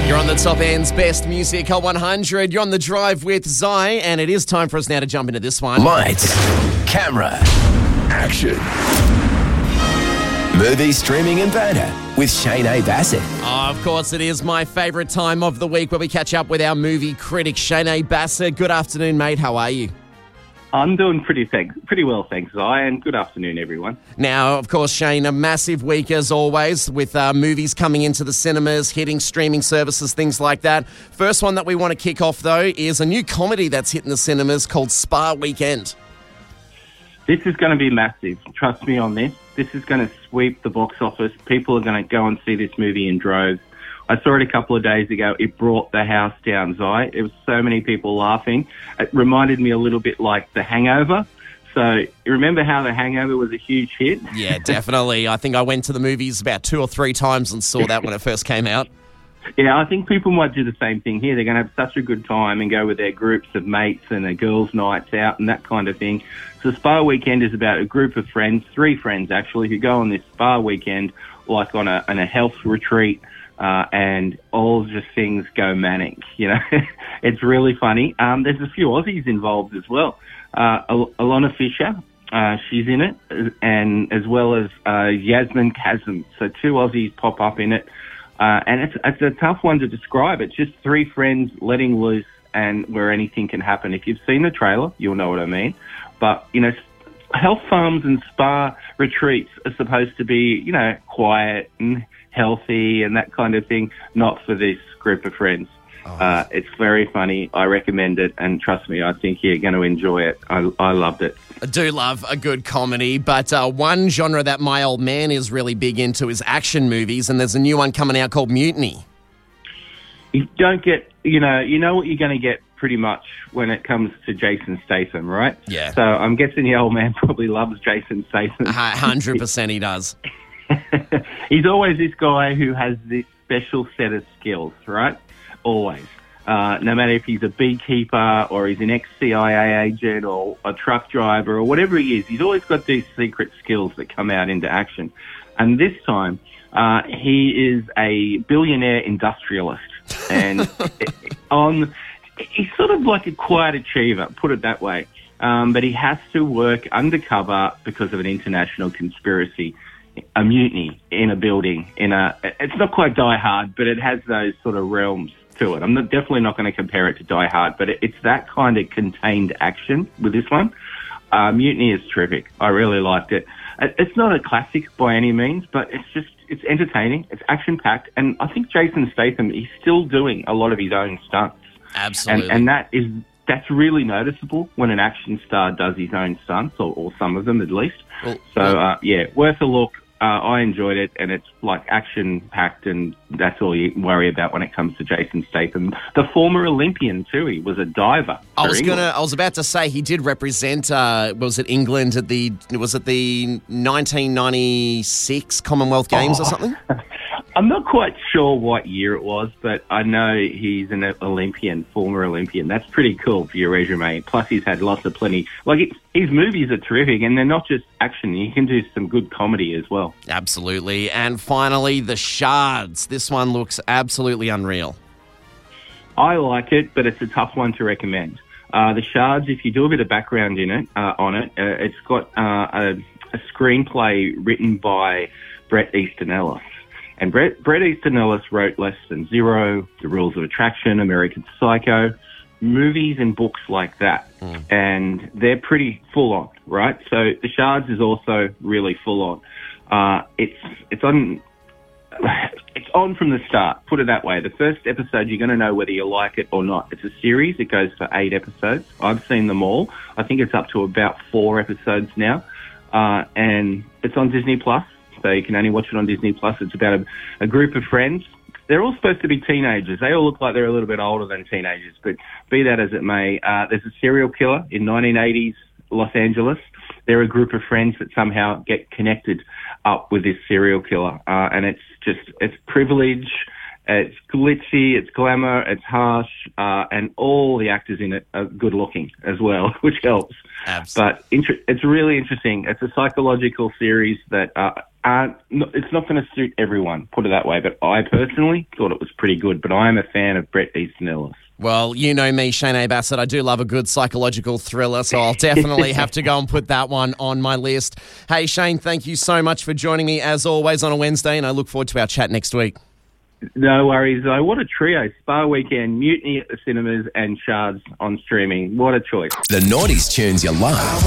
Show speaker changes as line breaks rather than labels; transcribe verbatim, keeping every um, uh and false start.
You're on the Top End's Best Music Hot one hundred. You're on the drive with Zai, and it is time for us now to jump into this one.
Lights, camera, action. Movie, streaming and banter with Shane A. Bassett.
Oh, of course, it is my favourite time of the week where we catch up with our movie critic, Shane A. Bassett. Good afternoon, mate. How are you?
I'm doing pretty thanks, pretty well, thanks, Zai, and good afternoon, everyone.
Now, of course, Shane, a massive week as always with uh, movies coming into the cinemas, hitting streaming services, things like that. First one that we want to kick off, though, is a new comedy that's hitting the cinemas called Spa Weekend.
This is going to be massive. Trust me on this. This is going to sweep the box office. People are going to go and see this movie in droves. I saw it a couple of days ago. It brought the house down, Zai. There was so many people laughing. It reminded me a little bit like The Hangover. So you remember how The Hangover was a huge hit?
Yeah, definitely. I think I went to the movies about two or three times and saw that when it first came out.
Yeah, I think people might do the same thing here. They're going to have such a good time and go with their groups of mates and their girls' nights out and that kind of thing. So Spa Weekend is about a group of friends, three friends actually, who go on this spa weekend like on a, on a health retreat. Uh, and all just things go manic, you know. It's really funny. Um, there's a few Aussies involved as well. Uh, Al- Alana Fisher, uh, she's in it, and as well as uh, Yasmin Kazim. So two Aussies pop up in it. Uh, and it's, it's a tough one to describe. It's just three friends letting loose and where anything can happen. If you've seen the trailer, you'll know what I mean. But, you know, health farms and spa retreats are supposed to be, you know, quiet and healthy and that kind of thing, not for this group of friends. Oh. Uh, it's very funny. I recommend it, and trust me, I think you're going to enjoy it. I, I loved it.
I do love a good comedy, but uh, one genre that my old man is really big into is action movies, and there's a new one coming out called Mutiny.
You don't get, you know, you know what you're going to get pretty much when it comes to Jason Statham, right?
Yeah.
So I'm guessing the old man probably loves Jason Statham.
one hundred percent he does.
He's always this guy who has this special set of skills, right? Always. Uh, no matter if he's a beekeeper or he's an ex-C I A agent or a truck driver or whatever he is, he's always got these secret skills that come out into action. And this time, uh, he is a billionaire industrialist. And on, he's sort of like a quiet achiever, put it that way. Um, but he has to work undercover because of an international conspiracy. A mutiny in a building, in a, it's not quite Die Hard, but it has those sort of realms to it. I'm not, definitely not going to compare it to Die Hard, but it, it's that kind of contained action with this one. Uh, Mutiny is terrific. I really liked it. it. It's not a classic by any means, but it's just, it's entertaining. It's action-packed. And I think Jason Statham, he's still doing a lot of his own stunts.
Absolutely.
And, and that is, that's really noticeable when an action star does his own stunts, or, or some of them at least. Well, so, well, uh, yeah, worth a look. Uh, I enjoyed it, and it's like action-packed, and that's all you worry about when it comes to Jason Statham. The former Olympian too; he was a diver.
I was
England.
gonna, I was about to say he did represent. Uh, was it England at the? Was it the nineteen ninety-six Commonwealth Games
oh.
or something?
I'm not quite sure what year it was, but I know he's an Olympian, former Olympian. That's pretty cool for your resume. Plus, he's had lots of plenty. Like, it, his movies are terrific, and they're not just action. You can do some good comedy as well.
Absolutely. And finally, The Shards. This one looks absolutely unreal.
I like it, but it's a tough one to recommend. Uh, The Shards, if you do a bit of background in it, uh, on it, uh, it's got uh, a, a screenplay written by Bret Easton Ellis. And Bret, Bret Easton Ellis wrote Less Than Zero, The Rules of Attraction, American Psycho, movies and books like that. Mm. And they're pretty full on, right? So The Shards is also really full on. Uh, it's, it's on, it's on from the start, put it that way. The first episode, you're going to know whether you like it or not. It's a series. It goes for eight episodes. I've seen them all. I think it's up to about four episodes now. Uh, and it's on Disney Plus. So you can only watch it on Disney Plus. It's about a, a group of friends. They're all supposed to be teenagers. They all look like they're a little bit older than teenagers, but be that as it may, uh, there's a serial killer in nineteen eighties Los Angeles. They're a group of friends that somehow get connected up with this serial killer. Uh, and it's just, it's privilege, it's glitchy, it's glamour, it's harsh, uh, and all the actors in it are good looking as well, which helps.
Absolutely.
But inter- it's really interesting. It's a psychological series that uh, Uh, no, it's not going to suit everyone, put it that way, but I personally thought it was pretty good, but I am a fan of Bret Easton Ellis.
Well, you know me, Shane A. Bassett. I do love a good psychological thriller, so I'll definitely have to go and put that one on my list. Hey, Shane, thank you so much for joining me, as always, on a Wednesday, and I look forward to our chat next week.
No worries, though. What a trio. Spa Weekend, Mutiny at the cinemas, and Shards on streaming. What a choice.
The noughties tunes you love.